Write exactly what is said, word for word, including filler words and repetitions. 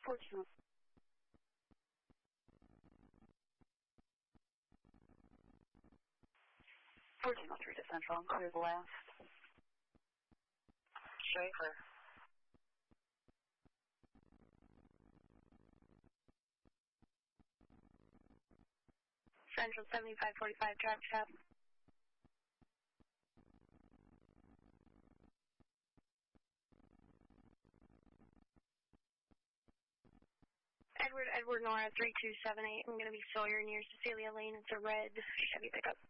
fourteen. fourteen oh three to Central, clear the last. Schaefer. Central seventy-five forty-five, traffic stop. Edward, Edward Nora, three two seven eight. I'm going to be Sawyer near Cecilia Lane. It's a red Chevy pickup.